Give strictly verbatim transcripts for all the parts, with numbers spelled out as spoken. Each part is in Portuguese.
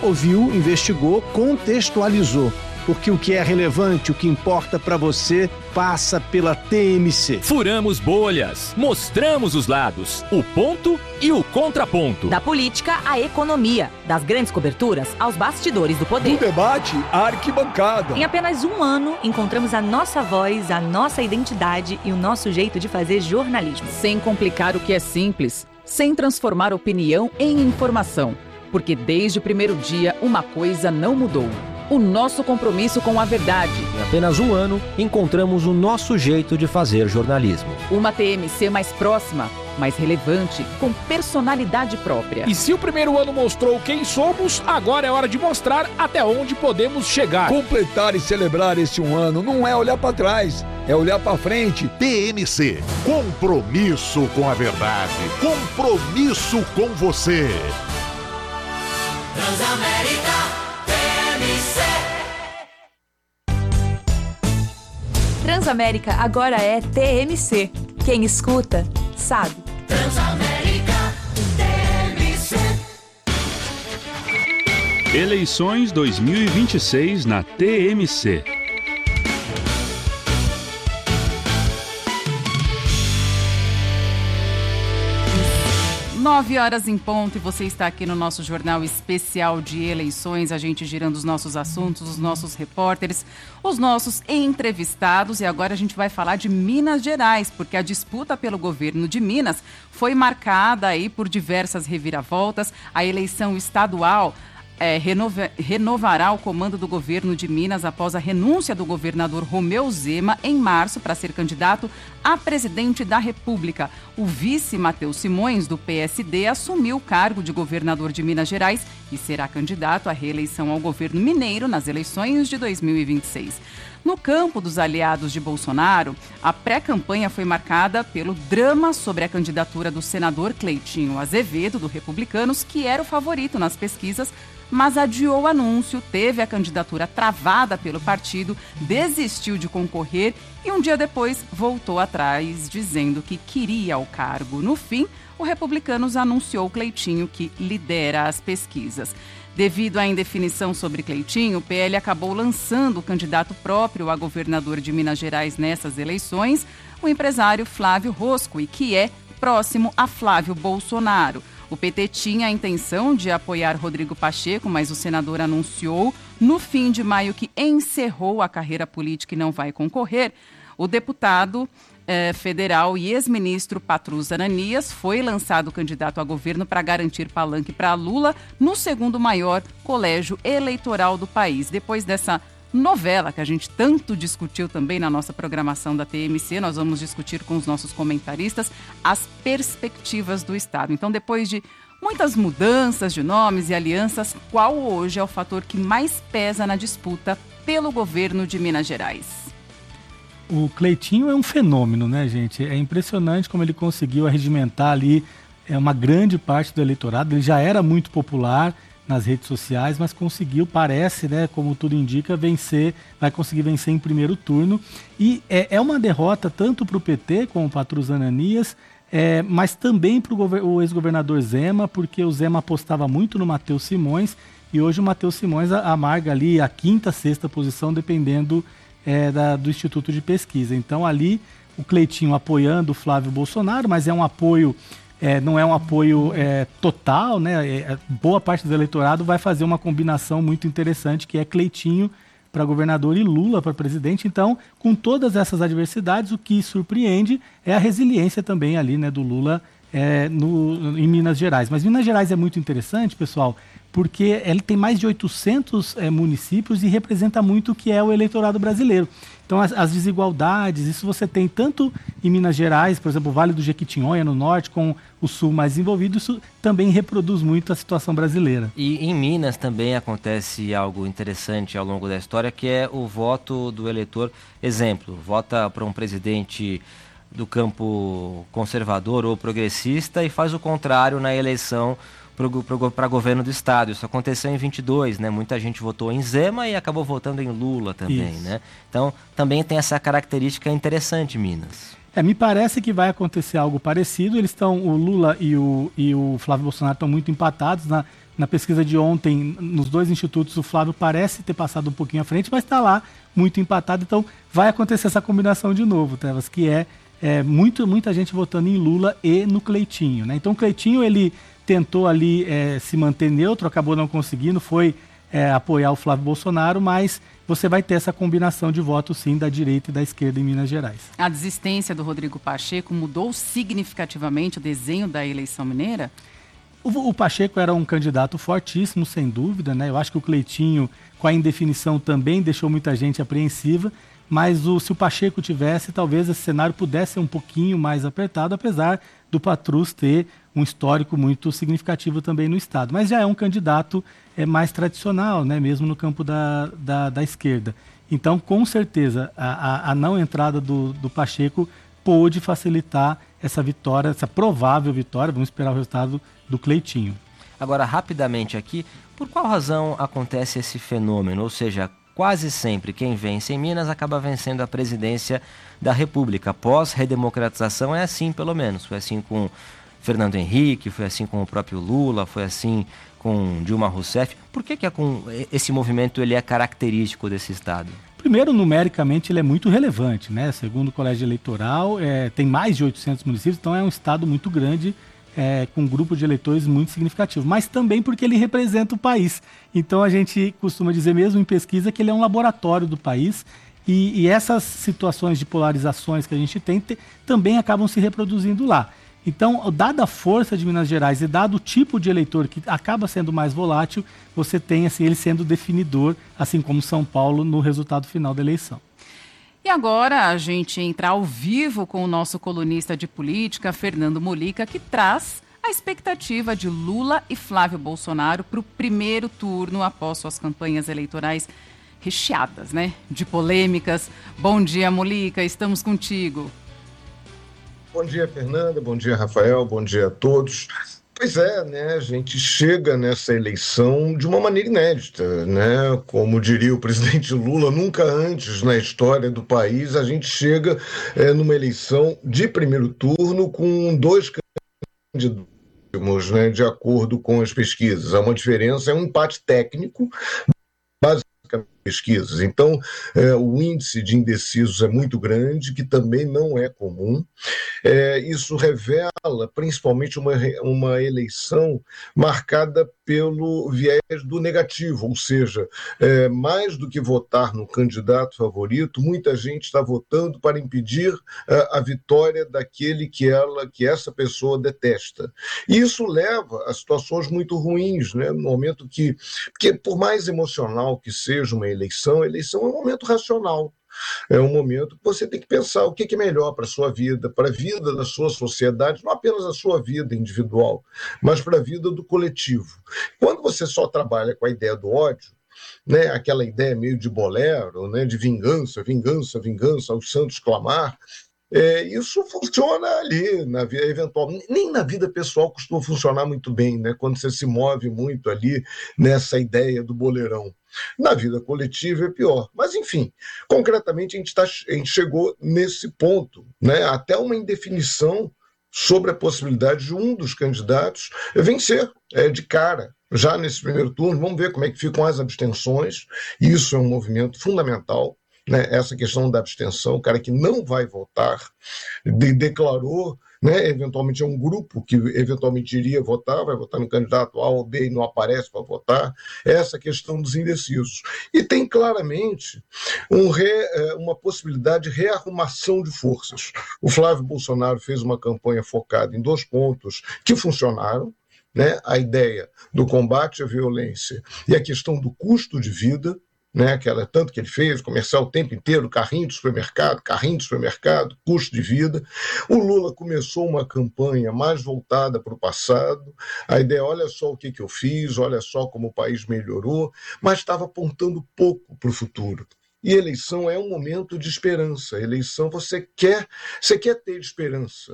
ouviu, investigou, contextualizou. Porque o que é relevante, o que importa para você, passa pela T M C. Furamos bolhas, mostramos os lados, o ponto e o contraponto. Da política à economia, das grandes coberturas aos bastidores do poder. Do debate à arquibancada. Em apenas um ano, encontramos a nossa voz, a nossa identidade e o nosso jeito de fazer jornalismo. Sem complicar o que é simples, sem transformar opinião em informação. Porque desde o primeiro dia, uma coisa não mudou. O nosso compromisso com a verdade. Em apenas um ano, encontramos o nosso jeito de fazer jornalismo. Uma T M C mais próxima, mais relevante, com personalidade própria. E se o primeiro ano mostrou quem somos, agora é hora de mostrar até onde podemos chegar. Completar e celebrar esse um ano não é olhar para trás, é olhar para frente. T M C, compromisso com a verdade, compromisso com você. Transamérica. Transamérica agora é T M C. Quem escuta, sabe. Transamérica T M C. Eleições dois mil e vinte e seis na T M C. Nove horas em ponto e você está aqui no nosso jornal especial de eleições, a gente girando os nossos assuntos, os nossos repórteres, os nossos entrevistados, e agora a gente vai falar de Minas Gerais, porque a disputa pelo governo de Minas foi marcada aí por diversas reviravoltas. A eleição estadual É, renova, renovará o comando do governo de Minas após a renúncia do governador Romeu Zema em março para ser candidato a presidente da República. O vice Matheus Simões, do P S D, assumiu o cargo de governador de Minas Gerais e será candidato à reeleição ao governo mineiro nas eleições de dois mil e vinte e seis. No campo dos aliados de Bolsonaro, a pré-campanha foi marcada pelo drama sobre a candidatura do senador Cleitinho Azevedo, do Republicanos, que era o favorito nas pesquisas, mas adiou o anúncio, teve a candidatura travada pelo partido, desistiu de concorrer e um dia depois voltou atrás, dizendo que queria o cargo. No fim, o Republicanos anunciou Cleitinho, que lidera as pesquisas. Devido à indefinição sobre Cleitinho, o P L acabou lançando o candidato próprio a governador de Minas Gerais nessas eleições, o empresário Flávio Rosco, e que é próximo a Flávio Bolsonaro. O P T tinha a intenção de apoiar Rodrigo Pacheco, mas o senador anunciou no fim de maio que encerrou a carreira política e não vai concorrer. O deputado eh, federal e ex-ministro Patrus Ananias foi lançado candidato a governo para garantir palanque para Lula no segundo maior colégio eleitoral do país. Depois dessa novela que a gente tanto discutiu também na nossa programação da T M C, nós vamos discutir com os nossos comentaristas as perspectivas do Estado. Então, depois de muitas mudanças de nomes e alianças, qual hoje é o fator que mais pesa na disputa pelo governo de Minas Gerais? O Cleitinho é um fenômeno, né, gente? É impressionante como ele conseguiu arregimentar ali é, uma grande parte do eleitorado. Ele já era muito popular nas redes sociais, mas conseguiu, parece, né, como tudo indica, vencer, vai conseguir vencer em primeiro turno. E é, é uma derrota tanto para o P T, como o Patrus Ananias, é, mas também para o ex-governador Zema, porque o Zema apostava muito no Matheus Simões, e hoje o Matheus Simões amarga ali a quinta, sexta posição, dependendo é, da, do Instituto de Pesquisa. Então ali o Cleitinho apoiando o Flávio Bolsonaro, mas é um apoio... É, não é um apoio é, total, né? É, boa parte do eleitorado vai fazer uma combinação muito interessante, que é Cleitinho para governador e Lula para presidente. Então, com todas essas adversidades, o que surpreende é a resiliência também ali, né, do Lula é, no, em Minas Gerais. Mas Minas Gerais é muito interessante, pessoal, porque ele tem mais de oitocentos é, municípios e representa muito o que é o eleitorado brasileiro. Então, as, as desigualdades, isso você tem tanto em Minas Gerais, por exemplo, o Vale do Jequitinhonha, no norte, com o sul mais envolvido, isso também reproduz muito a situação brasileira. E em Minas também acontece algo interessante ao longo da história, que é o voto do eleitor. Exemplo, vota para um presidente do campo conservador ou progressista e faz o contrário na eleição para governo do estado. Isso aconteceu em vinte e dois, né? Muita gente votou em Zema e acabou votando em Lula também, Isso. né? Então, também tem essa característica interessante, Minas. É, me parece que vai acontecer algo parecido. Eles estão, o Lula e o, e o Flávio Bolsonaro estão muito empatados na, Na pesquisa de ontem, nos dois institutos, o Flávio parece ter passado um pouquinho à frente, mas está lá muito empatado. Então, vai acontecer essa combinação de novo, Trevas, que é, é muito, muita gente votando em Lula e no Cleitinho, né? Então, o Cleitinho, ele tentou ali é, se manter neutro, acabou não conseguindo, foi é, apoiar o Flávio Bolsonaro, mas você vai ter essa combinação de votos, sim, da direita e da esquerda em Minas Gerais. A desistência do Rodrigo Pacheco mudou significativamente o desenho da eleição mineira? O, o Pacheco era um candidato fortíssimo, sem dúvida, né? Eu acho que o Cleitinho, com a indefinição, também deixou muita gente apreensiva, mas o, se o Pacheco tivesse, talvez esse cenário pudesse ser um pouquinho mais apertado, apesar do Patrus ter um histórico muito significativo também no estado. Mas já é um candidato é, mais tradicional, né? Mesmo no campo da, da, da esquerda. Então, com certeza, a, a, a não entrada do, do Pacheco pôde facilitar essa vitória, essa provável vitória, vamos esperar o resultado do Cleitinho. Agora, rapidamente aqui, por qual razão acontece esse fenômeno? Ou seja, quase sempre quem vence em Minas acaba vencendo a presidência da República. Pós-redemocratização é assim, pelo menos. Foi assim com Fernando Henrique, foi assim com o próprio Lula, foi assim com Dilma Rousseff. Por que, que é com esse movimento ele é característico desse estado? Primeiro, numericamente, ele é muito relevante, né? Segundo o Colégio Eleitoral, é, tem mais de oitocentos municípios, então é um estado muito grande, é, com um grupo de eleitores muito significativo. Mas também porque ele representa o país. Então a gente costuma dizer mesmo em pesquisa que ele é um laboratório do país e, e essas situações de polarizações que a gente tem te, também acabam se reproduzindo lá. Então, dada a força de Minas Gerais e dado o tipo de eleitor que acaba sendo mais volátil, você tem assim, ele sendo definidor, assim como São Paulo, no resultado final da eleição. E agora a gente entra ao vivo com o nosso colunista de política, Fernando Molica, que traz a expectativa de Lula e Flávio Bolsonaro para o primeiro turno após suas campanhas eleitorais recheadas, né, de polêmicas. Bom dia, Molica, estamos contigo. Bom dia, Fernanda. Bom dia, Rafael. Bom dia a todos. Pois é, né? A gente chega nessa eleição de uma maneira inédita, né? Como diria o presidente Lula, nunca antes na história do país a gente chega é, numa eleição de primeiro turno com dois candidatos, né? De acordo com as pesquisas. Há uma diferença, é um empate técnico, basicamente. Pesquisas. Então, é, o índice de indecisos é muito grande, que também não é comum. É, isso revela, principalmente, uma, uma eleição marcada pelo viés do negativo, ou seja, é, mais do que votar no candidato favorito, muita gente está votando para impedir a, a vitória daquele que ela, que essa pessoa detesta. E isso leva a situações muito ruins, né? No momento que, porque por mais emocional que seja uma eleição, a eleição é um momento racional. É um momento que você tem que pensar o que é melhor para a sua vida, para a vida da sua sociedade, não apenas a sua vida individual, mas para a vida do coletivo. Quando você só trabalha com a ideia do ódio, né, aquela ideia meio de bolero, né, de vingança, vingança, vingança, aos santos clamar, É, isso funciona ali, na vida eventual. Nem na vida pessoal costuma funcionar muito bem, né? Quando você se move muito ali nessa ideia do boleirão. Na vida coletiva é pior. Mas, enfim, concretamente a gente, tá, a gente chegou nesse ponto, né? Até uma indefinição sobre a possibilidade de um dos candidatos vencer é, de cara. Já nesse primeiro turno, vamos ver como é que ficam as abstenções. Isso é um movimento fundamental. Né, essa questão da abstenção, o cara que não vai votar, de, declarou, né, eventualmente é um grupo que eventualmente iria votar, vai votar no candidato A ou B e não aparece para votar, essa questão dos indecisos. E tem claramente um re, uma possibilidade de rearrumação de forças. O Flávio Bolsonaro fez uma campanha focada em dois pontos que funcionaram, né, a ideia do combate à violência e a questão do custo de vida, né, aquela, tanto que ele fez, comercial o tempo inteiro, carrinho de supermercado, carrinho de supermercado, custo de vida. O Lula começou uma campanha mais voltada para o passado, a ideia, olha só o que, que eu fiz, olha só como o país melhorou, mas estava apontando pouco para o futuro. E eleição é um momento de esperança, eleição você quer, você quer ter esperança.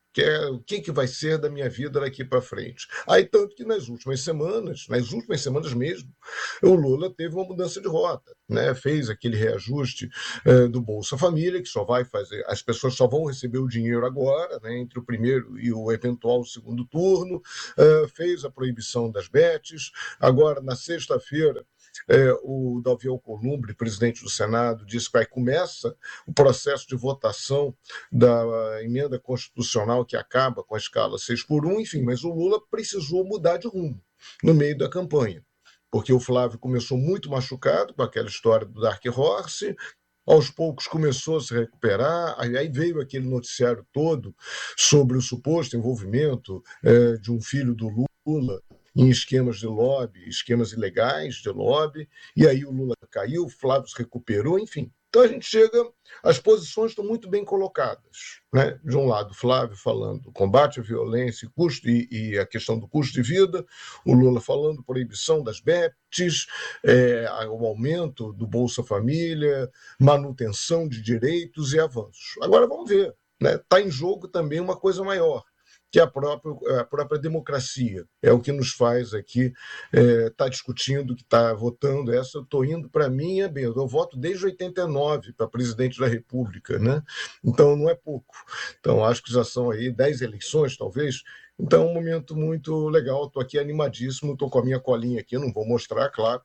Que é, o que, que vai ser da minha vida daqui para frente. Aí, tanto que nas últimas semanas, nas últimas semanas mesmo, o Lula teve uma mudança de rota, né? Fez aquele reajuste eh, do Bolsa Família, que só vai fazer, as pessoas só vão receber o dinheiro agora, né, entre o primeiro e o eventual segundo turno, eh, fez a proibição das bets. Agora, na sexta-feira, É, o Davi Alcolumbre, presidente do Senado, disse que aí começa o processo de votação da emenda constitucional que acaba com a escala seis por um, enfim, mas o Lula precisou mudar de rumo no meio da campanha, porque o Flávio começou muito machucado com aquela história do Dark Horse, aos poucos começou a se recuperar, aí veio aquele noticiário todo sobre o suposto envolvimento é, de um filho do Lula em esquemas de lobby, esquemas ilegais de lobby, e aí o Lula caiu, o Flávio se recuperou, enfim. Então a gente chega, as posições estão muito bem colocadas, né? De um lado, Flávio falando do combate à violência e, custo, e, e a questão do custo de vida, o Lula falando proibição das bets, é, o aumento do Bolsa Família, manutenção de direitos e avanços. Agora vamos ver, né? Está em jogo também uma coisa maior, que é a própria, a própria democracia. É o que nos faz aqui estar é, tá discutindo, que está votando. Essa eu estou indo para mim, é bem, eu voto desde oitenta e nove para presidente da República, né? Então não é pouco. Então acho que já são aí dez eleições, talvez. Então é um momento muito legal. Estou aqui animadíssimo, estou com a minha colinha aqui, não vou mostrar, claro,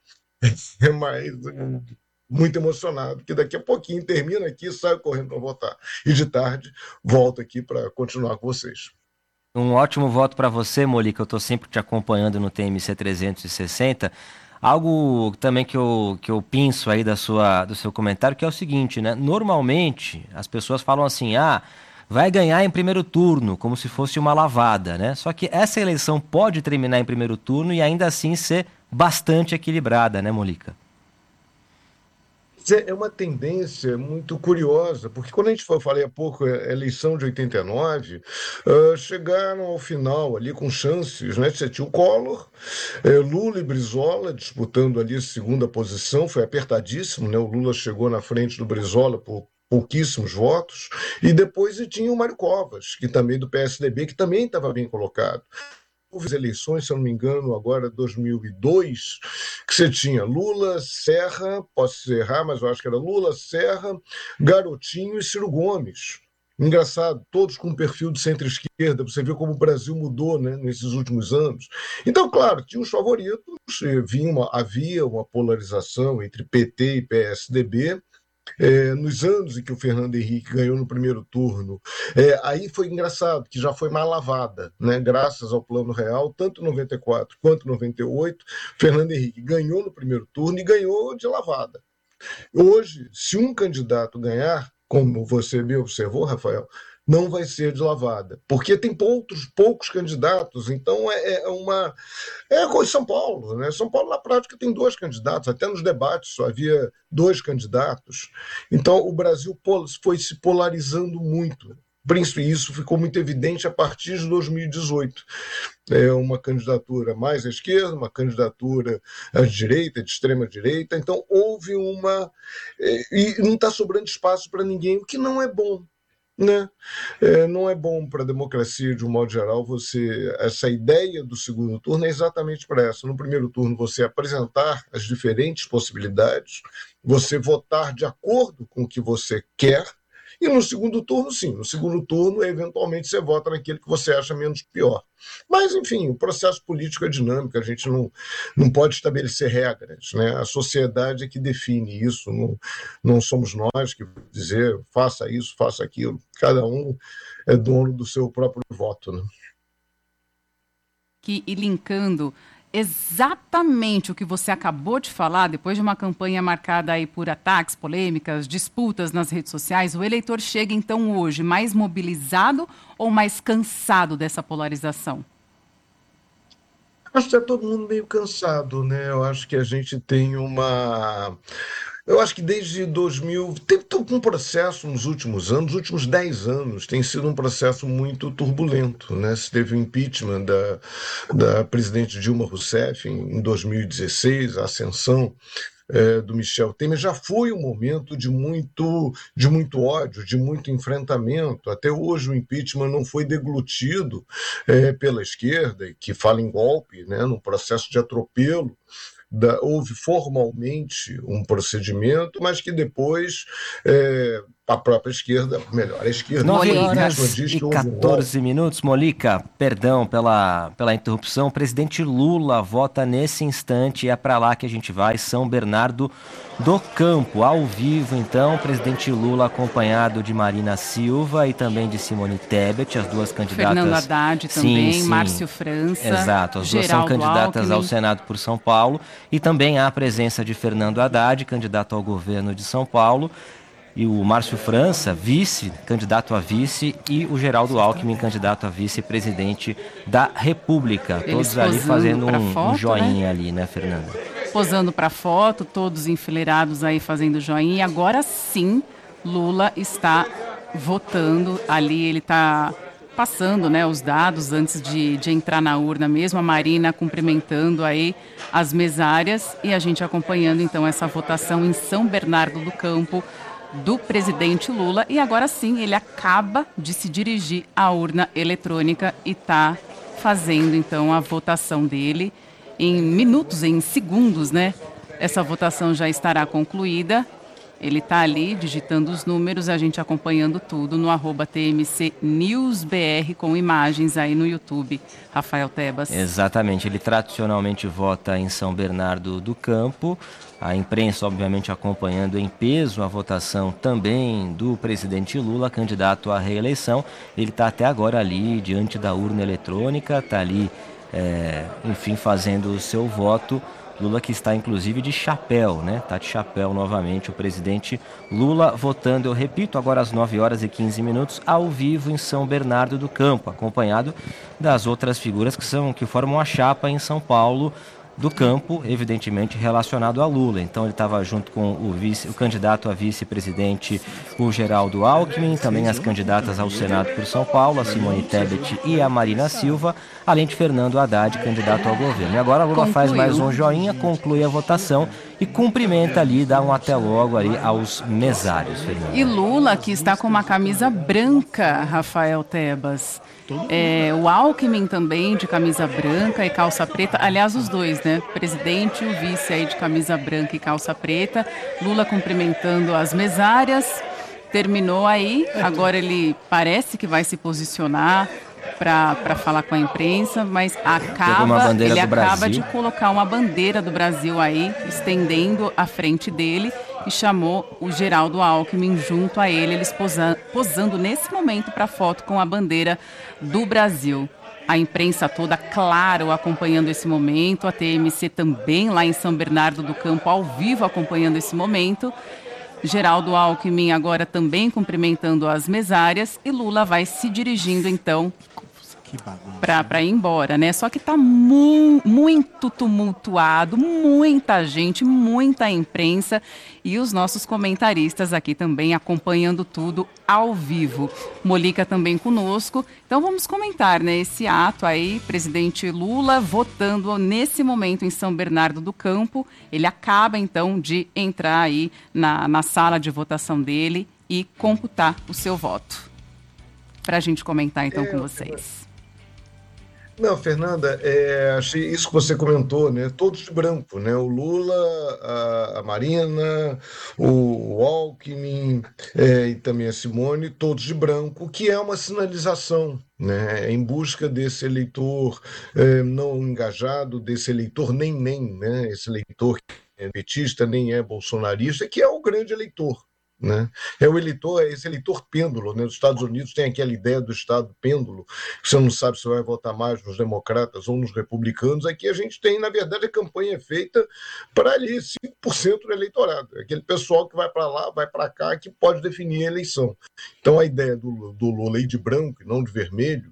mas muito emocionado, que daqui a pouquinho termina aqui, saio correndo para votar. E de tarde volto aqui para continuar com vocês. Um ótimo voto para você, Molica. Eu estou sempre te acompanhando no T M C trezentos e sessenta. Algo também que eu, que eu penso aí da sua, do seu comentário, que é o seguinte, né? Normalmente, as pessoas falam assim, ah, vai ganhar em primeiro turno, como se fosse uma lavada, né? Só que essa eleição pode terminar em primeiro turno e ainda assim ser bastante equilibrada, né, Molica? É uma tendência muito curiosa, porque quando a gente foi, falei há pouco, a eleição de oitenta e nove, uh, chegaram ao final ali com chances, né? Você tinha o Collor, eh, Lula e Brizola disputando ali a segunda posição, foi apertadíssimo, né? O Lula chegou na frente do Brizola por pouquíssimos votos, e depois tinha o Mário Covas, que também do P S D B, que também estava bem colocado. Houve as eleições, se eu não me engano, agora dois mil e dois, que você tinha Lula, Serra, posso errar, mas eu acho que era Lula, Serra, Garotinho e Ciro Gomes. Engraçado, todos com um perfil de centro-esquerda, você vê como o Brasil mudou, né, nesses últimos anos. Então, claro, tinha os favoritos, havia uma, havia uma polarização entre P T e P S D B. É, nos anos em que o Fernando Henrique ganhou no primeiro turno, é, aí foi engraçado, que já foi mal lavada, né? Graças ao Plano Real, tanto em noventa e quatro quanto em noventa e oito, Fernando Henrique ganhou no primeiro turno e ganhou de lavada. Hoje, se um candidato ganhar, como você me observou, Rafael, não vai ser de lavada, porque tem poucos, poucos candidatos, então é, é uma... É como São Paulo, né? São Paulo, na prática, tem dois candidatos, até nos debates só havia dois candidatos. Então, o Brasil foi se polarizando muito. Isso ficou muito evidente a partir de dois mil e dezoito. É uma candidatura mais à esquerda, uma candidatura à direita, de extrema-direita. Então, houve uma... E não está sobrando espaço para ninguém, o que não é bom. Né? É, não é bom para a democracia, de um modo geral, você essa ideia do segundo turno é exatamente para essa. No primeiro turno, você apresentar as diferentes possibilidades, você votar de acordo com o que você quer, e no segundo turno, sim, no segundo turno, eventualmente, você vota naquele que você acha menos pior. Mas, enfim, o processo político é dinâmico, a gente não, não pode estabelecer regras, né? A sociedade é que define isso, não, não somos nós que vamos dizer faça isso, faça aquilo. Cada um é dono do seu próprio voto, né? Que, e linkando exatamente o que você acabou de falar, depois de uma campanha marcada aí por ataques, polêmicas, disputas nas redes sociais, o eleitor chega então hoje mais mobilizado ou mais cansado dessa polarização? Acho que está todo mundo meio cansado, né? Eu acho que a gente tem uma... Eu acho que desde dois mil, teve um processo nos últimos anos, nos últimos dez anos, tem sido um processo muito turbulento, né? Se teve o impeachment da, da presidente Dilma Rousseff em dois mil e dezesseis, a ascensão é, do Michel Temer já foi um momento de muito, de muito ódio, de muito enfrentamento. Até hoje o impeachment não foi deglutido é, pela esquerda, que fala em golpe, né, num processo de atropelo. Da, houve formalmente um procedimento, mas que depois é, a própria esquerda, melhor, a esquerda... nove horas e quatorze minutos. Molica, perdão pela, pela interrupção. O presidente Lula vota nesse instante, é para lá que a gente vai, São Bernardo do Campo, ao vivo então, o presidente Lula acompanhado de Marina Silva e também de Simone Tebet, as duas candidatas... Fernando Haddad também, sim, sim. Márcio França, exato, as duas Geraldo são candidatas Alckmin. ao Senado por São Paulo, e também há a presença de Fernando Haddad, candidato ao governo de São Paulo, e o Márcio França, vice, candidato a vice, e o Geraldo Alckmin, candidato a vice-presidente da República. Eles todos ali fazendo um, foto, um joinha, né? ali, né, Fernanda? Posando para foto, todos enfileirados aí fazendo joinha. E agora sim, Lula está votando ali, ele está passando, né, os dados antes de, de entrar na urna mesmo. A Marina cumprimentando aí as mesárias e a gente acompanhando então essa votação em São Bernardo do Campo do presidente Lula. E agora sim, ele acaba de se dirigir à urna eletrônica e está fazendo então a votação dele. Em minutos, em segundos, né? Essa votação já estará concluída. Ele está ali digitando os números, a gente acompanhando tudo no arroba T M C News B R com imagens aí no YouTube. Rafael Tebas. Exatamente, ele tradicionalmente vota em São Bernardo do Campo. A imprensa, obviamente, acompanhando em peso a votação também do presidente Lula, candidato à reeleição. Ele está até agora ali diante da urna eletrônica, está ali, é, enfim, fazendo o seu voto. Lula que está inclusive de chapéu, né? Está de chapéu novamente o presidente Lula votando, eu repito, agora às nove horas e quinze minutos, ao vivo em São Bernardo do Campo, acompanhado das outras figuras que, são, que formam a chapa em São Paulo do Campo, evidentemente relacionado a Lula. Então ele estava junto com o, vice, o candidato a vice-presidente, o Geraldo Alckmin, também as candidatas ao Senado por São Paulo, a Simone Tebet e a Marina Silva, além de Fernando Haddad, candidato ao governo. E agora a Lula Concluiu. faz mais um joinha, conclui a votação e cumprimenta ali, dá um até logo ali aos mesários. Fernando. E Lula, que está com uma camisa branca, Rafael Tebas. É, o Alckmin também de camisa branca e calça preta, aliás os dois, né? Presidente e o vice aí de camisa branca e calça preta. Lula cumprimentando as mesárias, terminou aí, agora ele parece que vai se posicionar para falar com a imprensa, mas acaba, ele acaba de colocar uma bandeira do Brasil aí, estendendo à frente dele, e chamou o Geraldo Alckmin junto a ele, eles posa, posando nesse momento para foto com a bandeira do Brasil. A imprensa toda, claro, acompanhando esse momento, a T M C também lá em São Bernardo do Campo, ao vivo acompanhando esse momento. Geraldo Alckmin agora também cumprimentando as mesárias e Lula vai se dirigindo então para ir embora, né? Só que tá mu muito tumultuado, muita gente, muita imprensa e os nossos comentaristas aqui também acompanhando tudo ao vivo. Molica também conosco. Então vamos comentar, né? Esse ato aí, presidente Lula votando nesse momento em São Bernardo do Campo. Ele acaba então de entrar aí na, na sala de votação dele e computar o seu voto. Para a gente comentar então é, com vocês. Não, Fernanda, é, achei isso que você comentou, né? Todos de branco, né? O Lula, a, a Marina, o, o Alckmin é, e também a Simone, todos de branco, que é uma sinalização, né? Em busca desse eleitor é, não engajado, desse eleitor nem-nem, né? Esse eleitor que é petista, nem é bolsonarista, que é o grande eleitor. Né? É o eleitor, é esse eleitor pêndulo, né? Nos Estados Unidos tem aquela ideia do estado pêndulo, que você não sabe se vai votar mais nos democratas ou nos republicanos. Aqui a gente tem, na verdade, a campanha é feita para ali cinco por cento do eleitorado, aquele pessoal que vai para lá, vai para cá, que pode definir a eleição. Então a ideia do, do Lula ir de branco e não de vermelho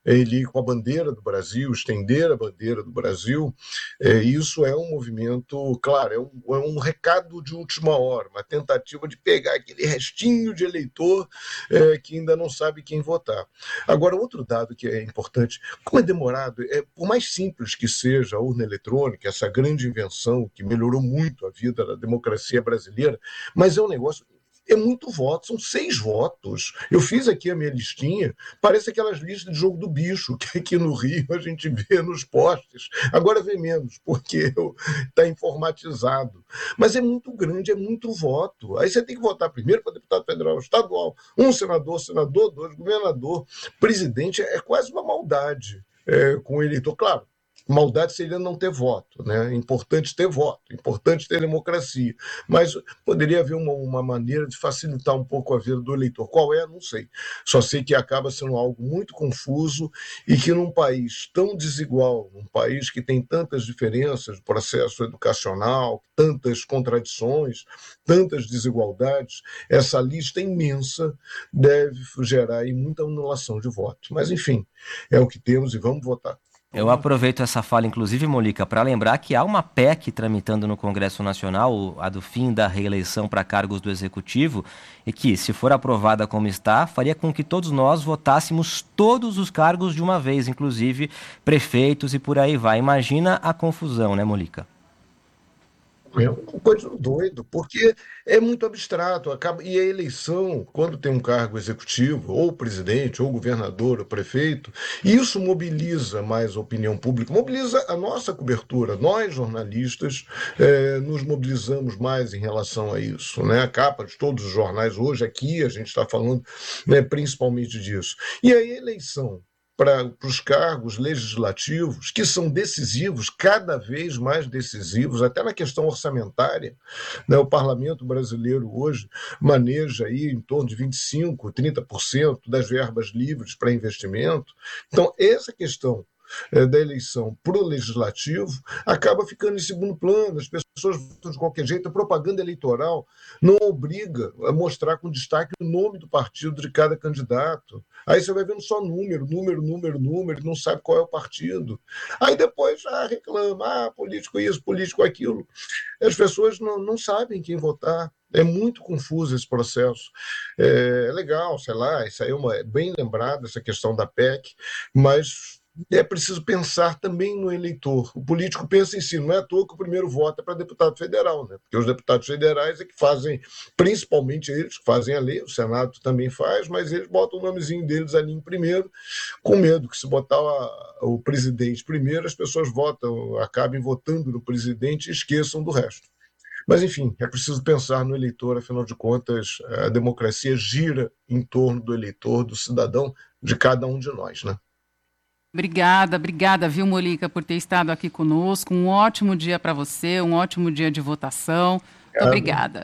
ele ir com a bandeira do Brasil, estender a bandeira do Brasil, é, isso é um movimento, claro, é um, é um recado de última hora, uma tentativa de pegar aquele restinho de eleitor é, que ainda não sabe quem votar. Agora, outro dado que é importante, como é demorado, é, por mais simples que seja a urna eletrônica, essa grande invenção que melhorou muito a vida da democracia brasileira, mas é um negócio... É muito voto, são seis votos. Eu fiz aqui a minha listinha, parece aquelas listas de jogo do bicho que aqui no Rio a gente vê nos postes. Agora vê menos, porque está informatizado. Mas é muito grande, é muito voto. Aí você tem que votar primeiro para deputado federal, estadual, um senador, senador, dois, governador, presidente. É quase uma maldade é, com o eleitor. Claro, maldade seria não ter voto, né? É importante ter voto, é importante ter democracia, mas poderia haver uma, uma maneira de facilitar um pouco a vida do eleitor. Qual é? Não sei. Só sei que acaba sendo algo muito confuso e que num país tão desigual, num país que tem tantas diferenças de processo educacional, tantas contradições, tantas desigualdades, essa lista imensa deve gerar aí muita anulação de votos. Mas, enfim, é o que temos e vamos votar. Eu aproveito essa fala, inclusive, Molica, para lembrar que há uma P E C tramitando no Congresso Nacional, a do fim da reeleição para cargos do Executivo, e que, se for aprovada como está, faria com que todos nós votássemos todos os cargos de uma vez, inclusive prefeitos e por aí vai. Imagina a confusão, né, Molica? É uma coisa doido, porque é muito abstrato. Acaba, e a eleição, quando tem um cargo executivo, ou presidente, ou governador, ou prefeito, isso mobiliza mais a opinião pública, mobiliza a nossa cobertura. Nós, jornalistas, é, nos mobilizamos mais em relação a isso, né? A capa de todos os jornais hoje, aqui, a gente está falando, né, principalmente disso. E a eleição para os cargos legislativos, que são decisivos, cada vez mais decisivos, até na questão orçamentária, né? O parlamento brasileiro hoje maneja aí em torno de vinte e cinco por cento, trinta por cento das verbas livres para investimento. Então, essa questão é, da eleição para o legislativo acaba ficando em segundo plano, as pessoas votam de qualquer jeito, a propaganda eleitoral não obriga a mostrar com destaque o nome do partido de cada candidato. Aí você vai vendo só número, número, número, número, não sabe qual é o partido. Aí depois ah, reclama, ah, político isso, político aquilo. As pessoas não, não sabem quem votar. É muito confuso esse processo. É, é legal, sei lá, isso aí é, uma, é bem lembrado, essa questão da P E C, mas é preciso pensar também no eleitor. O político pensa em si, não é à toa que o primeiro voto é para deputado federal, né? Porque os deputados federais é que fazem, principalmente eles que fazem a lei, o Senado também faz, mas eles botam o nomezinho deles ali em primeiro, com medo que se botar a, o presidente primeiro, as pessoas votam, acabem votando no presidente e esqueçam do resto. Mas, enfim, é preciso pensar no eleitor, afinal de contas, a democracia gira em torno do eleitor, do cidadão, de cada um de nós, né? Obrigada, obrigada, viu, Molica, por ter estado aqui conosco. Um ótimo dia para você, um ótimo dia de votação. Muito é, obrigada.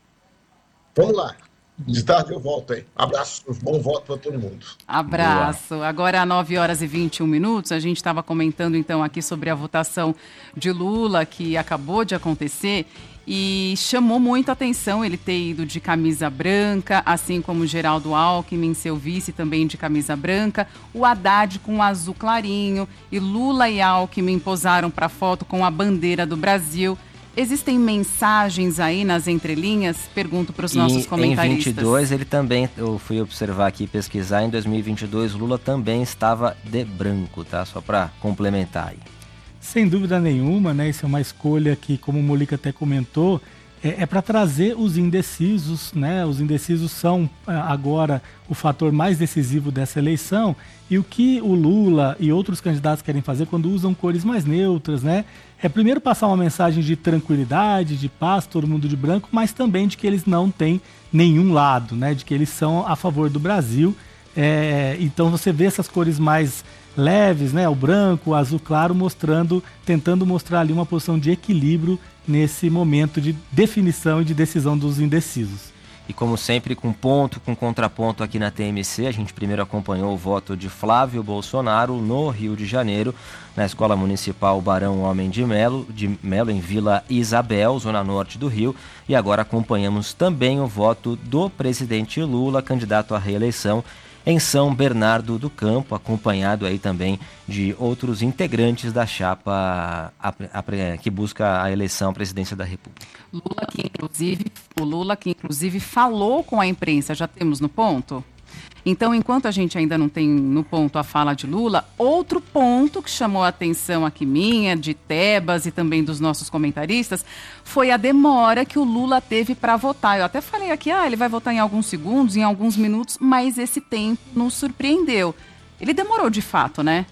Vamos lá. De tarde eu volto aí. Abraço, bom voto para todo mundo. Abraço. Boa. Agora, às nove horas e vinte e um minutos, a gente estava comentando, então, aqui sobre a votação de Lula, que acabou de acontecer, e chamou muito a atenção ele ter ido de camisa branca, assim como Geraldo Alckmin, seu vice, também de camisa branca, o Haddad com azul clarinho, e Lula e Alckmin posaram para foto com a bandeira do Brasil. Existem mensagens aí nas entrelinhas? Pergunto para os nossos comentaristas. Em vinte e dois, ele também, eu fui observar aqui, pesquisar, em dois mil e vinte e dois, Lula também estava de branco, tá? Só para complementar aí. Sem dúvida nenhuma, né? Isso é uma escolha que, como o Molica até comentou, é, é para trazer os indecisos, né? Os indecisos são agora o fator mais decisivo dessa eleição, e o que o Lula e outros candidatos querem fazer quando usam cores mais neutras, né? É primeiro passar uma mensagem de tranquilidade, de paz, todo mundo de branco, mas também de que eles não têm nenhum lado, né? De que eles são a favor do Brasil. É, então você vê essas cores mais leves, né? O branco, o azul claro, mostrando, tentando mostrar ali uma posição de equilíbrio nesse momento de definição e de decisão dos indecisos. E como sempre, com ponto, com contraponto aqui na T M C, a gente primeiro acompanhou o voto de Flávio Bolsonaro no Rio de Janeiro, na Escola Municipal Barão Homem de Melo, de Melo, em Vila Isabel, zona norte do Rio, e agora acompanhamos também o voto do presidente Lula, candidato à reeleição, em São Bernardo do Campo, acompanhado aí também de outros integrantes da chapa que busca a eleição à presidência da República. Lula que inclusive, o Lula que inclusive falou com a imprensa, já temos no ponto? Então, enquanto a gente ainda não tem no ponto a fala de Lula, outro ponto que chamou a atenção aqui minha, de Tebas e também dos nossos comentaristas, foi a demora que o Lula teve para votar. Eu até falei aqui, ah, ele vai votar em alguns segundos, em alguns minutos, mas esse tempo nos surpreendeu. Ele demorou de fato, né?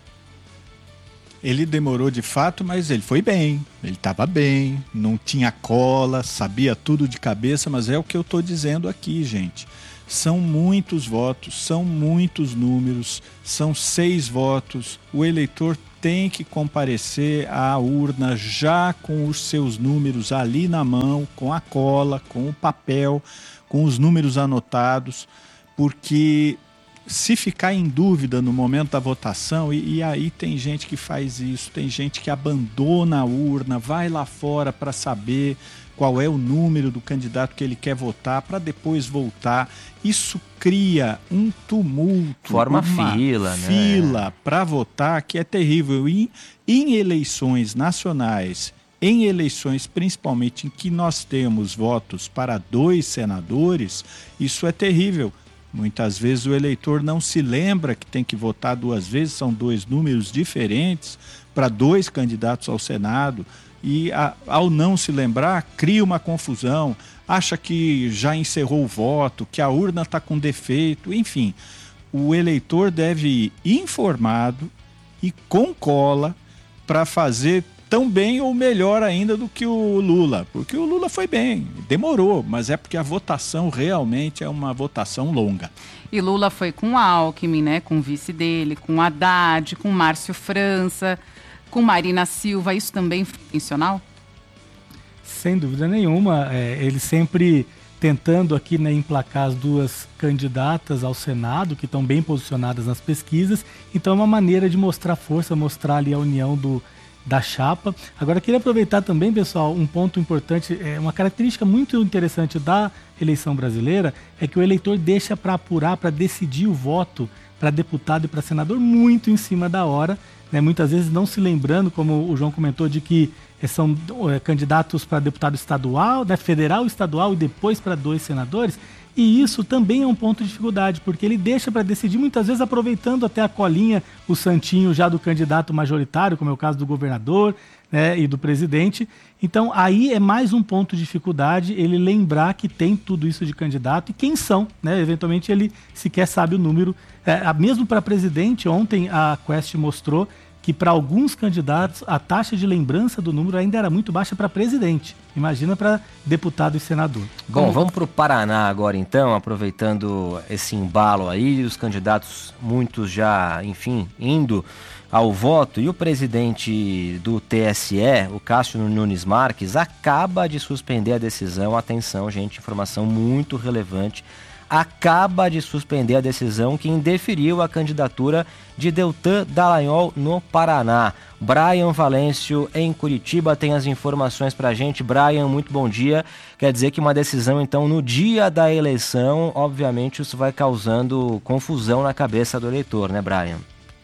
Ele demorou de fato, mas ele foi bem, ele estava bem, não tinha cola, sabia tudo de cabeça, mas é o que eu estou dizendo aqui, gente. São muitos votos, são muitos números, são seis votos. O eleitor tem que comparecer à urna já com os seus números ali na mão, com a cola, com o papel, com os números anotados, porque se ficar em dúvida no momento da votação, e, e aí tem gente que faz isso, tem gente que abandona a urna, vai lá fora para saber qual é o número do candidato que ele quer votar, para depois voltar. Isso cria um tumulto, forma uma fila, fila né? para votar que é terrível. E em eleições nacionais, em eleições principalmente em que nós temos votos para dois senadores, isso é terrível. Muitas vezes o eleitor não se lembra que tem que votar duas vezes, são dois números diferentes para dois candidatos ao Senado. E a, ao não se lembrar, cria uma confusão, acha que já encerrou o voto, que a urna está com defeito, enfim. O eleitor deve ir informado e com cola para fazer tão bem ou melhor ainda do que o Lula, porque o Lula foi bem, demorou, mas é porque a votação realmente é uma votação longa. E Lula foi com Alckmin, né, com o vice dele, com Haddad, com Márcio França, com Marina Silva, isso também foi intencional? Sem dúvida nenhuma, é, ele sempre tentando aqui, né, emplacar as duas candidatas ao Senado, que estão bem posicionadas nas pesquisas, então é uma maneira de mostrar força, mostrar ali a união do, da chapa. Agora, queria aproveitar também, pessoal, um ponto importante, é, uma característica muito interessante da eleição brasileira, é que o eleitor deixa para apurar, para decidir o voto para deputado e para senador muito em cima da hora, né, muitas vezes não se lembrando, como o João comentou, de que são é, candidatos para deputado estadual, né, federal, estadual e depois para dois senadores, e isso também é um ponto de dificuldade, porque ele deixa para decidir muitas vezes aproveitando até a colinha, o santinho já do candidato majoritário, como é o caso do governador, né, e do presidente. Então aí é mais um ponto de dificuldade ele lembrar que tem tudo isso de candidato e quem são, né? Eventualmente ele sequer sabe o número. É, mesmo para presidente, ontem a Quest mostrou que para alguns candidatos a taxa de lembrança do número ainda era muito baixa para presidente. Imagina para deputado e senador. Bom, Como... vamos para o Paraná agora então, aproveitando esse embalo aí, os candidatos, muitos já, enfim, indo ao voto, e o presidente do T S E, o Cássio Nunes Marques, acaba de suspender a decisão. Atenção, gente, informação muito relevante. Acaba de suspender a decisão que indeferiu a candidatura de Deltan Dallagnol no Paraná. Brian Valêncio, em Curitiba, tem as informações pra gente. Brian, muito bom dia. Quer dizer que uma decisão, então, no dia da eleição, obviamente isso vai causando confusão na cabeça do eleitor, né, Brian?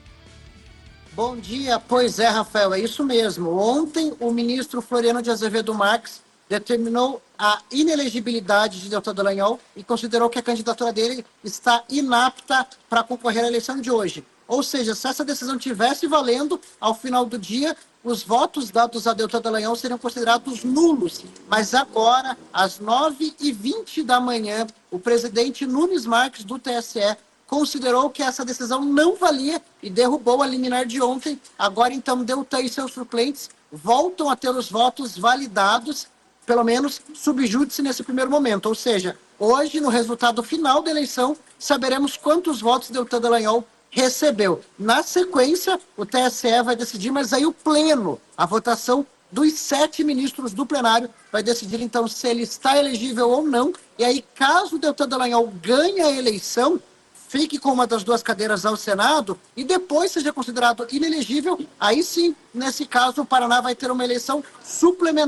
Bom dia. Pois é, Rafael, é isso mesmo. Ontem, o ministro Floriano de Azevedo Marques determinou a inelegibilidade de Deltan Dallagnol e considerou que a candidatura dele está inapta para concorrer à eleição de hoje. Ou seja, se essa decisão tivesse valendo, ao final do dia, os votos dados a Deltan Dallagnol seriam considerados nulos. Mas agora, às nove e vinte da manhã, o presidente Nunes Marques, do T S E, considerou que essa decisão não valia e derrubou a liminar de ontem. Agora, então, Deltan e seus suplentes voltam a ter os votos validados, pelo menos subjúdice nesse primeiro momento. Ou seja, hoje, no resultado final da eleição, saberemos quantos votos Deltan Dallagnol recebeu. Na sequência, o T S E vai decidir, mas aí o pleno, a votação dos sete ministros do plenário, vai decidir então se ele está elegível ou não. E aí, caso o Deltan Dallagnol ganhe a eleição, fique com uma das duas cadeiras ao Senado e depois seja considerado inelegível, aí sim, nesse caso, o Paraná vai ter uma eleição suplementar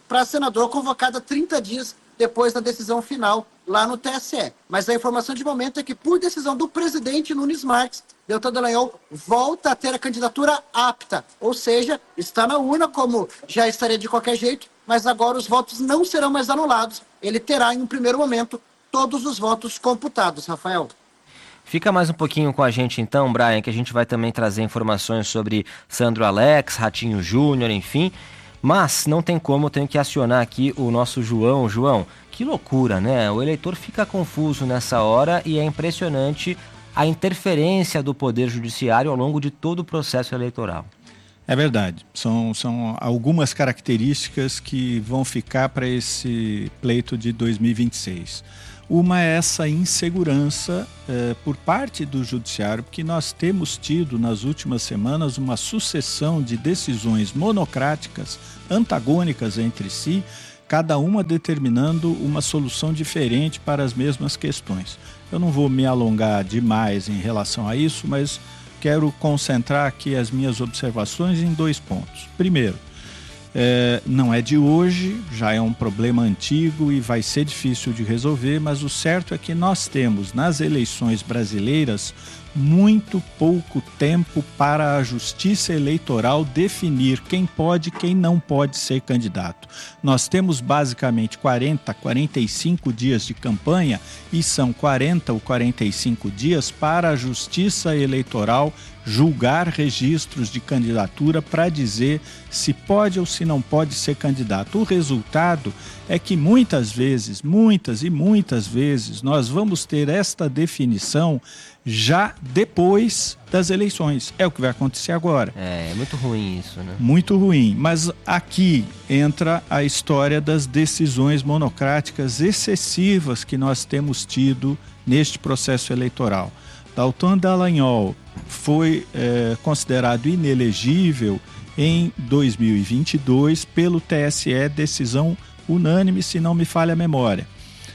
para senador convocada trinta dias depois da decisão final lá no T S E. Mas a informação de momento é que, por decisão do presidente Nunes Marques, Deltan Dallagnol volta a ter a candidatura apta, ou seja, está na urna, como já estaria de qualquer jeito, mas agora os votos não serão mais anulados. Ele terá, em um primeiro momento, todos os votos computados, Rafael. Fica mais um pouquinho com a gente então, Brian, que a gente vai também trazer informações sobre Sandro Alex, Ratinho Júnior, enfim. Mas não tem como, eu tenho que acionar aqui o nosso João. João, que loucura, né? O eleitor fica confuso nessa hora e é impressionante a interferência do Poder Judiciário ao longo de todo o processo eleitoral. É verdade. São, são algumas características que vão ficar para esse pleito de dois mil e vinte e seis. Uma é essa insegurança eh, por parte do Judiciário, porque nós temos tido nas últimas semanas uma sucessão de decisões monocráticas, antagônicas entre si, cada uma determinando uma solução diferente para as mesmas questões. Eu não vou me alongar demais em relação a isso, mas quero concentrar aqui as minhas observações em dois pontos. Primeiro, É, não é de hoje, já é um problema antigo e vai ser difícil de resolver, mas o certo é que nós temos nas eleições brasileiras muito pouco tempo para a Justiça Eleitoral definir quem pode e quem não pode ser candidato. Nós temos basicamente quarenta, quarenta e cinco dias de campanha e são quarenta ou quarenta e cinco dias para a Justiça Eleitoral julgar registros de candidatura para dizer se pode ou se não pode ser candidato. O resultado é que muitas vezes, muitas e muitas vezes, nós vamos ter esta definição já depois das eleições. É o que vai acontecer agora. É, é muito ruim isso, né? Muito ruim. Mas aqui entra a história das decisões monocráticas excessivas que nós temos tido neste processo eleitoral. Deltan Dallagnol foi é, considerado inelegível em dois mil e vinte e dois pelo T S E, decisão unânime, se não me falha a memória.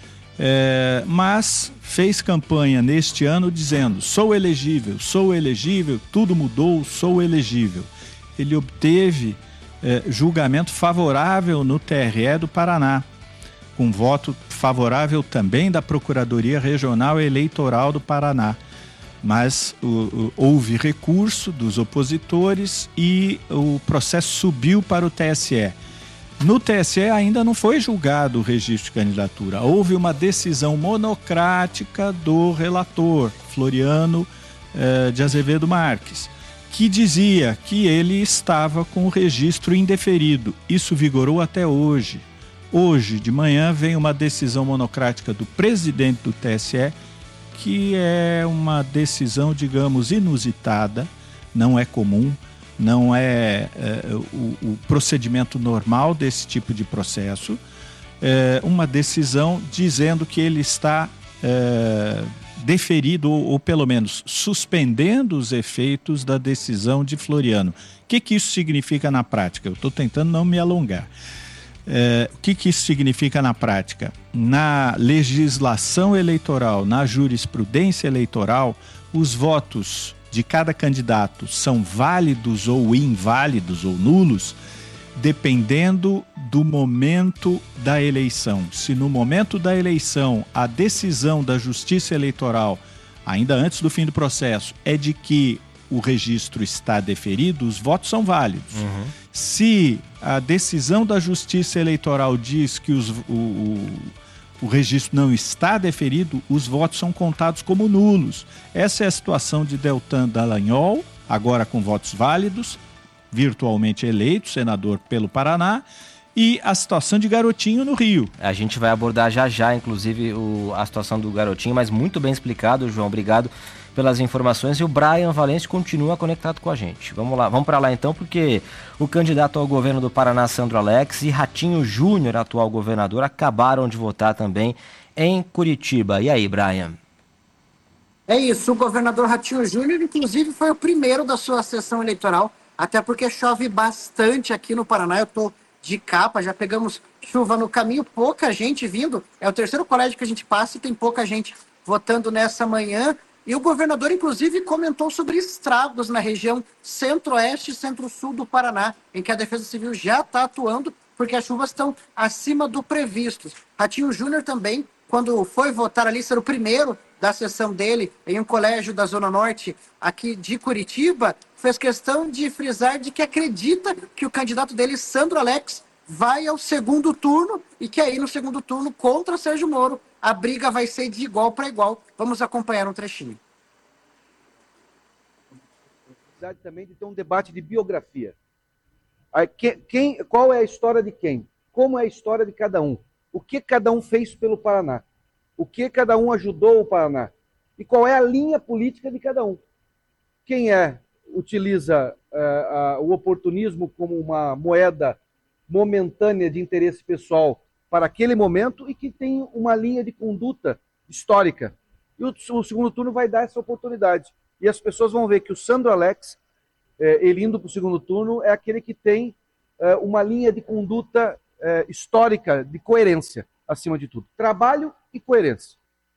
É, mas fez campanha neste ano dizendo: sou elegível, sou elegível, tudo mudou, sou elegível. Ele obteve é, julgamento favorável no T R E do Paraná, com voto favorável também da Procuradoria Regional Eleitoral do Paraná. Mas o, o, houve recurso dos opositores e o processo subiu para o T S E. No T S E ainda não foi julgado o registro de candidatura. Houve uma decisão monocrática do relator, Floriano eh, de Azevedo Marques, que dizia que ele estava com o registro indeferido. Isso vigorou até hoje. Hoje, de manhã, vem uma decisão monocrática do presidente do T S E, que é uma decisão, digamos, inusitada, não é comum, não é, é o, o procedimento normal desse tipo de processo, é uma decisão dizendo que ele está é, deferido, ou, ou pelo menos suspendendo os efeitos da decisão de Floriano. O que, que isso significa na prática? Eu estou tentando não me alongar. É, o que, que isso significa na prática? Na legislação eleitoral, na jurisprudência eleitoral, os votos de cada candidato são válidos ou inválidos ou nulos, dependendo do momento da eleição. Se no momento da eleição a decisão da Justiça Eleitoral, ainda antes do fim do processo, é de que o registro está deferido, os votos são válidos. Uhum. Se a decisão da Justiça Eleitoral diz que os, o, o, o registro não está deferido, os votos são contados como nulos. Essa é a situação de Deltan Dallagnol, agora com votos válidos, virtualmente eleito, senador pelo Paraná, e a situação de Garotinho no Rio. A gente vai abordar já já, inclusive, o, a situação do Garotinho, mas muito bem explicado, João. Obrigado pelas informações, e o Brian Valêncio continua conectado com a gente. Vamos lá, vamos para lá então, porque o candidato ao governo do Paraná, Sandro Alex, e Ratinho Júnior, atual governador, acabaram de votar também em Curitiba. E aí, Brian? É isso, o governador Ratinho Júnior, inclusive, foi o primeiro da sua sessão eleitoral, até porque chove bastante aqui no Paraná. Eu estou de capa, já pegamos chuva no caminho, pouca gente vindo, é o terceiro colégio que a gente passa e tem pouca gente votando nessa manhã. E o governador, inclusive, comentou sobre estragos na região centro-oeste e centro-sul do Paraná, em que a Defesa Civil já está atuando, porque as chuvas estão acima do previsto. Ratinho Júnior também, quando foi votar ali, ser o primeiro da sessão dele em um colégio da Zona Norte aqui de Curitiba, fez questão de frisar de que acredita que o candidato dele, Sandro Alex, vai ao segundo turno e que aí no segundo turno contra Sérgio Moro a briga vai ser de igual para igual. Vamos acompanhar um trechinho. Também de ter um debate de biografia. Quem, qual é a história de quem? Como é a história de cada um? O que cada um fez pelo Paraná? O que cada um ajudou o Paraná? E qual é a linha política de cada um? Quem é utiliza uh, uh, o oportunismo como uma moeda momentânea de interesse pessoal para aquele momento e que tem uma linha de conduta histórica. E o, o segundo turno vai dar essa oportunidade. E as pessoas vão ver que o Sandro Alex, eh, ele indo para o segundo turno, é aquele que tem eh, uma linha de conduta eh, histórica, de coerência, acima de tudo. Trabalho e coerência.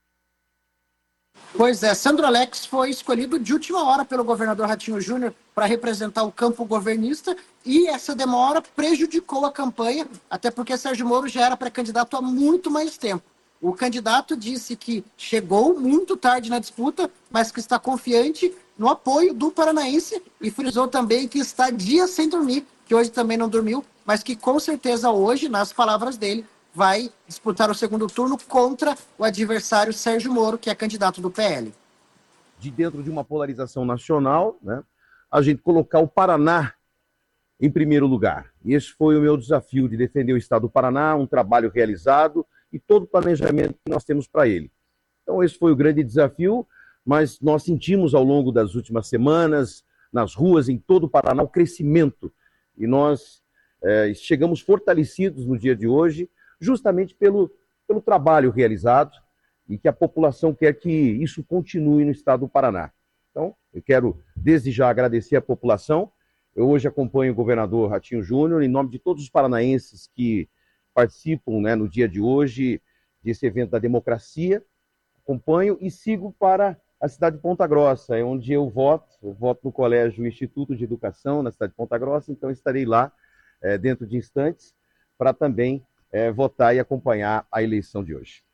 Pois é, Sandro Alex foi escolhido de última hora pelo governador Ratinho Júnior para representar o campo governista e essa demora prejudicou a campanha, até porque Sérgio Moro já era pré-candidato há muito mais tempo. O candidato disse que chegou muito tarde na disputa, mas que está confiante no apoio do paranaense e frisou também que está dias sem dormir, que hoje também não dormiu, mas que com certeza hoje, nas palavras dele, vai disputar o segundo turno contra o adversário Sérgio Moro, que é candidato do P L. De dentro de uma polarização nacional, né, a gente colocar o Paraná em primeiro lugar. E esse foi o meu desafio de defender o Estado do Paraná, um trabalho realizado, e todo o planejamento que nós temos para ele. Então esse foi o grande desafio, mas nós sentimos ao longo das últimas semanas, nas ruas, em todo o Paraná, o crescimento. E nós eh, chegamos fortalecidos no dia de hoje, justamente pelo, pelo trabalho realizado e que a população quer que isso continue no estado do Paraná. Então, eu quero desde já agradecer a população. Eu hoje acompanho o governador Ratinho Júnior, em nome de todos os paranaenses que participam, né, no dia de hoje desse evento da democracia, acompanho e sigo para a cidade de Ponta Grossa, é onde eu voto, eu voto no Colégio Instituto de Educação, na cidade de Ponta Grossa, então estarei lá é, dentro de instantes para também é, votar e acompanhar a eleição de hoje.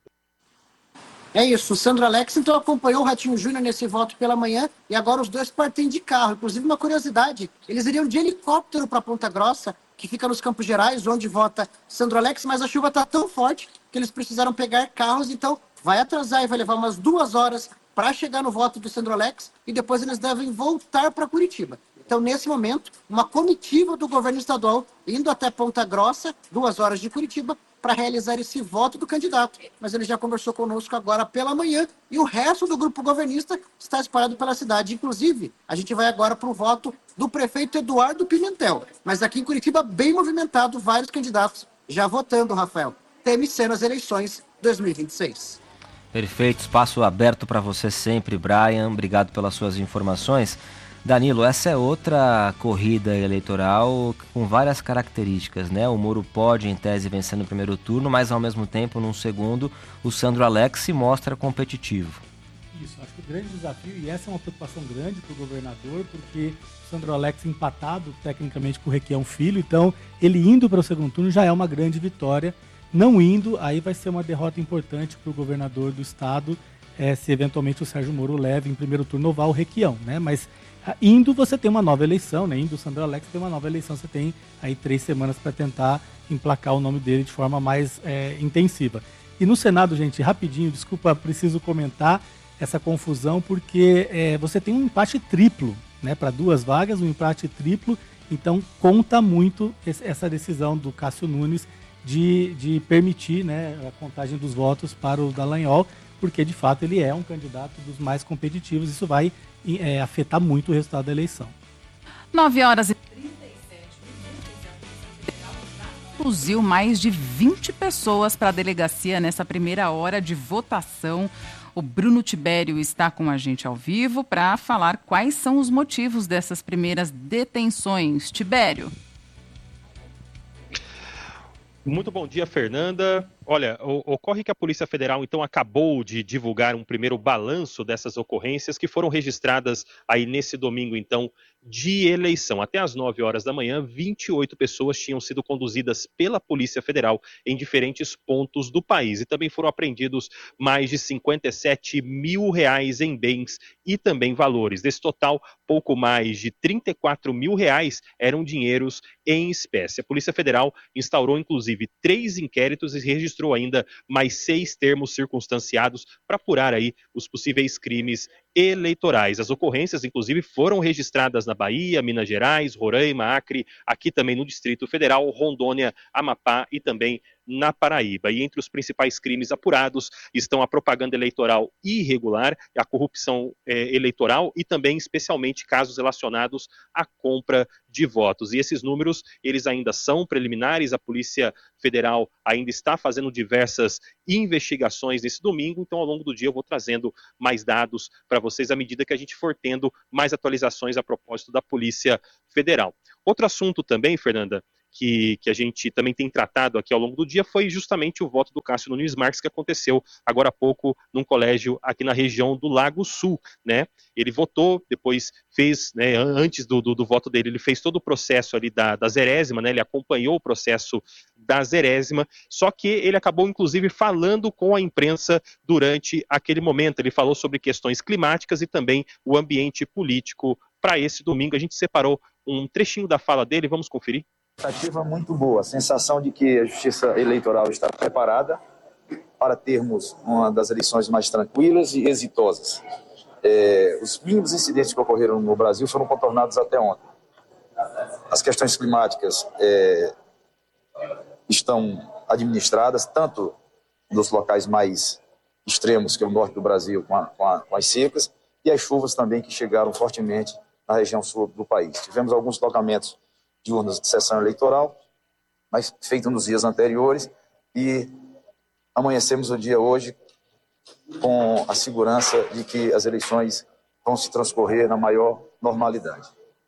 É isso, o Sandro Alex então acompanhou o Ratinho Júnior nesse voto pela manhã e agora os dois partem de carro. Inclusive uma curiosidade, eles iriam de helicóptero para Ponta Grossa, que fica nos Campos Gerais, onde vota Sandro Alex, mas a chuva está tão forte que eles precisaram pegar carros, então vai atrasar e vai levar umas duas horas para chegar no voto do Sandro Alex e depois eles devem voltar para Curitiba. Então, nesse momento, uma comitiva do governo estadual indo até Ponta Grossa, duas horas de Curitiba, para realizar esse voto do candidato. Mas ele já conversou conosco agora pela manhã e o resto do grupo governista está espalhado pela cidade. Inclusive, a gente vai agora para o voto do prefeito Eduardo Pimentel. Mas aqui em Curitiba, bem movimentado, vários candidatos já votando, Rafael. T M C nas eleições dois mil e vinte e seis. Perfeito, espaço aberto para você sempre, Brian. Obrigado pelas suas informações. Danilo, essa é outra corrida eleitoral com várias características, né? O Moro pode, em tese, vencer no primeiro turno, mas ao mesmo tempo, num segundo, o Sandro Alex se mostra competitivo. Isso, acho que o grande desafio, e essa é uma preocupação grande para o governador, porque o Sandro Alex empatado tecnicamente com o Requião Filho, então ele indo para o segundo turno já é uma grande vitória. Não indo, aí vai ser uma derrota importante para o governador do estado, é, se eventualmente o Sérgio Moro leve em primeiro turno ou o Requião, né? Mas indo você tem uma nova eleição, né? Indo o Sandro Alex tem uma nova eleição, você tem aí três semanas para tentar emplacar o nome dele de forma mais é, intensiva. E no Senado, gente, rapidinho, desculpa, preciso comentar essa confusão, porque é, você tem um empate triplo, né? Para duas vagas, um empate triplo, então conta muito esse, essa decisão do Cássio Nunes de, de permitir, né, a contagem dos votos para o Dallagnol, porque de fato ele é um candidato dos mais competitivos, isso vai é, afetar muito o resultado da eleição. nove horas e trinta e sete minutos. Conduziu mais de vinte pessoas para a delegacia nessa primeira hora de votação. O Bruno Tibério está com a gente ao vivo para falar quais são os motivos dessas primeiras detenções. Tibério. Muito bom dia, Fernanda. Olha, ocorre que a Polícia Federal, então, acabou de divulgar um primeiro balanço dessas ocorrências que foram registradas aí nesse domingo, então, de eleição. Até às nove horas da manhã, vinte e oito pessoas tinham sido conduzidas pela Polícia Federal em diferentes pontos do país. E também foram apreendidos mais de cinquenta e sete mil reais em bens e também valores. Desse total, pouco mais de trinta e quatro mil reais eram dinheiros em espécie. A Polícia Federal instaurou, inclusive, três inquéritos e registrou ainda mais seis termos circunstanciados para apurar aí os possíveis crimes eleitorais. As ocorrências, inclusive, foram registradas na Bahia, Minas Gerais, Roraima, Acre, aqui também no Distrito Federal, Rondônia, Amapá e também na Paraíba. E entre os principais crimes apurados estão a propaganda eleitoral irregular, a corrupção eh, eleitoral e também, especialmente, casos relacionados à compra de votos. E esses números, eles ainda são preliminares, a Polícia Federal ainda está fazendo diversas investigações nesse domingo, então ao longo do dia eu vou trazendo mais dados para vocês à medida que a gente for tendo mais atualizações a propósito da Polícia Federal. Outro assunto também, Fernanda, Que, que a gente também tem tratado aqui ao longo do dia foi justamente o voto do Cássio Nunes Marques, que aconteceu agora há pouco num colégio aqui na região do Lago Sul, né? Ele votou, depois fez, né, antes do, do, do voto dele, ele fez todo o processo ali da, da zerésima, né? Ele acompanhou o processo da zerésima, só que ele acabou, inclusive, falando com a imprensa durante aquele momento. Ele falou sobre questões climáticas e também o ambiente político para esse domingo. A gente separou um trechinho da fala dele, vamos conferir? Expectativa muito boa, a sensação de que a Justiça Eleitoral está preparada para termos uma das eleições mais tranquilas e exitosas. É, os mínimos incidentes que ocorreram no Brasil foram contornados até ontem. As questões climáticas é, estão administradas, tanto nos locais mais extremos, que é o norte do Brasil, com, a, com, a, com as secas, e as chuvas também que chegaram fortemente na região sul do país. Tivemos alguns tocamentos de urnas de sessão eleitoral, mas feito nos dias anteriores, e amanhecemos o dia hoje com a segurança de que as eleições vão se transcorrer na maior normalidade.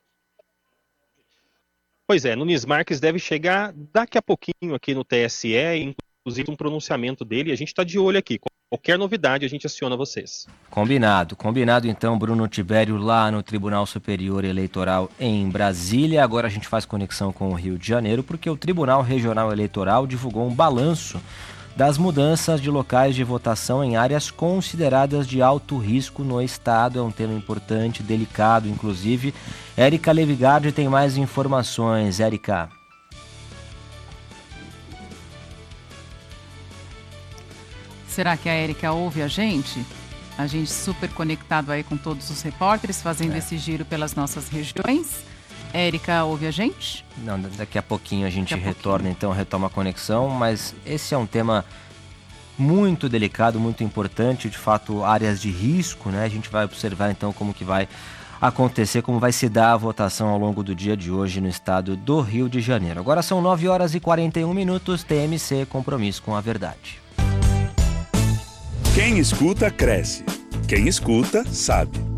Pois é, Nunes Marques deve chegar daqui a pouquinho aqui no T S E, inclusive um pronunciamento dele, e a gente está de olho aqui. Qualquer novidade a gente aciona vocês. Combinado. Combinado então, Bruno Tibério, lá no Tribunal Superior Eleitoral em Brasília. Agora a gente faz conexão com o Rio de Janeiro, porque o Tribunal Regional Eleitoral divulgou um balanço das mudanças de locais de votação em áreas consideradas de alto risco no estado. É um tema importante, delicado, inclusive. Érica Levigardi tem mais informações. Érica. Será que a Érica ouve a gente? A gente super conectado aí com todos os repórteres, fazendo é. esse giro pelas nossas regiões. Érica, ouve a gente? Não, daqui a pouquinho a gente retorna, pouquinho. então retoma a conexão, mas esse é um tema muito delicado, muito importante, de fato, áreas de risco, né? A gente vai observar então como que vai acontecer, como vai se dar a votação ao longo do dia de hoje no estado do Rio de Janeiro. Agora são nove horas e quarenta e um minutos, T M C, Compromisso com a Verdade. Quem escuta, cresce. Quem escuta, sabe.